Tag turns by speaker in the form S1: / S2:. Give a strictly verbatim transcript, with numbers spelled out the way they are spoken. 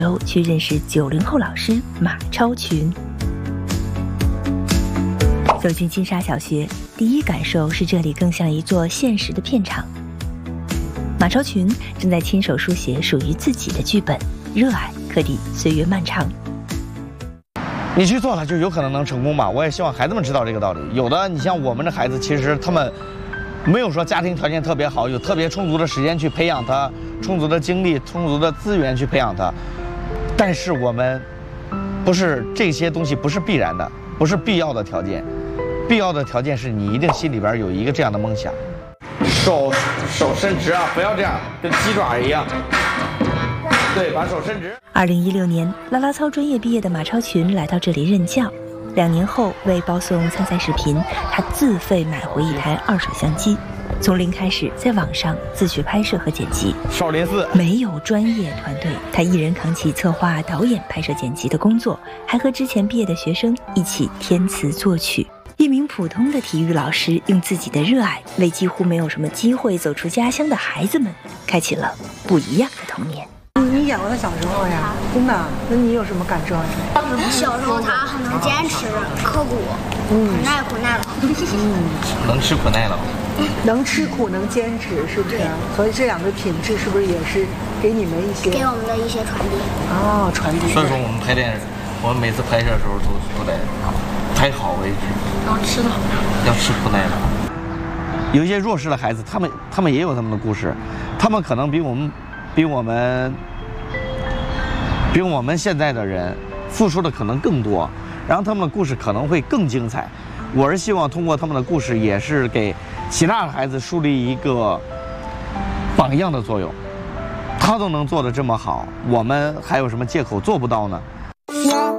S1: 去认识九零后老师马超群。走进金沙小学，第一感受是这里更像一座现实的片场。马超群正在亲手书写属于自己的剧本，热爱可抵岁月漫长。
S2: 你去做了就有可能能成功吧？我也希望孩子们知道这个道理。有的，你像我们的孩子，其实他们没有说家庭条件特别好，有特别充足的时间去培养他，充足的精力、充足的资源去培养他。但是我们不是这些东西不是必然的，不是必要的条件。必要的条件是你一定心里边有一个这样的梦想。手手伸直啊，不要这样，跟鸡爪一样。对，把手伸直。
S1: 二零一六年，啦啦操专业毕业的马超群来到这里任教。两年后，为包送参赛视频，他自费买回一台二手相机，从零开始在网上自学拍摄和剪辑。
S2: 少林寺
S1: 没有专业团队，他一人扛起策划、导演、拍摄、剪辑的工作，还和之前毕业的学生一起填词作曲。一名普通的体育老师，用自己的热爱，为几乎没有什么机会走出家乡的孩子们，开启了不一样的童年。
S3: 你演过他小时候呀？真的？那你有什么感受啊？
S4: 小时候他很能坚持、刻苦，嗯，很耐苦耐劳。
S2: 嗯，能吃苦耐劳。
S3: 能吃苦，能坚持，是不是？所以这两个品质是不是也是给你们一些？
S4: 给我们的一些传递。
S3: 哦，传递。
S2: 所以说我们拍电影，我们每次拍摄的时候都都得拍好为止。
S4: 要吃的好，
S2: 要吃苦耐劳。有一些弱势的孩子，他们他们也有他们的故事，他们可能比我们比我们比我们现在的人付出的可能更多，然后他们的故事可能会更精彩。我是希望通过他们的故事，也是给其他的孩子树立一个榜样的作用。他都能做得这么好，我们还有什么借口做不到呢？